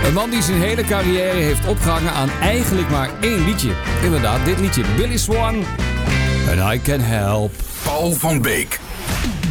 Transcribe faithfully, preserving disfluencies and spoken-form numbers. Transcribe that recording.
Een man die zijn hele carrière heeft opgehangen aan eigenlijk maar één liedje. Inderdaad, dit liedje. Billy Swan. And I Can Help. Paul van Beek.